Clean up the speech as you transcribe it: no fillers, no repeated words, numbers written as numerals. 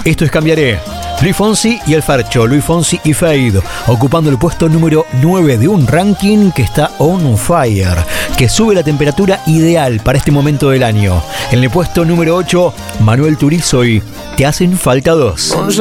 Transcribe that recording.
Esto es Cambiaré. Luis Fonsi y el Fercho, Luis Fonsi y Fade, ocupando el puesto número 9 de un ranking que está on fire, que sube la temperatura ideal para este momento del año. En el puesto número 8, Manuel Turizo y Te hacen falta dos.